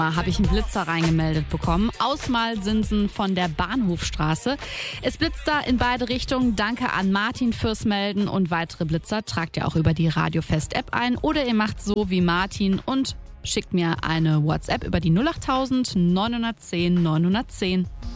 Habe ich einen Blitzer reingemeldet bekommen. Ausmalsinsen von der Bahnhofstraße. Es blitzt da in beide Richtungen. Danke an Martin fürs Melden und weitere Blitzer tragt ihr auch über die Radiofest-App ein oder ihr macht so wie Martin und schickt mir eine WhatsApp über die 08000 910 910.